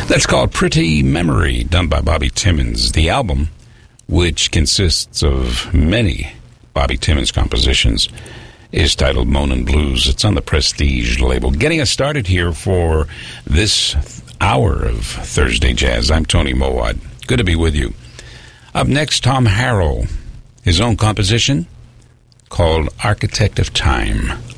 That's called Pretty Memory, done by Bobby Timmons. The album, which consists of many Bobby Timmons compositions, is titled Moanin' Blues. It's on the Prestige label. Getting us started here for this hour of Thursday Jazz. I'm Tony Mowat. Good to be with you. Up next, Tom Harrell, his own composition called Architect of Time.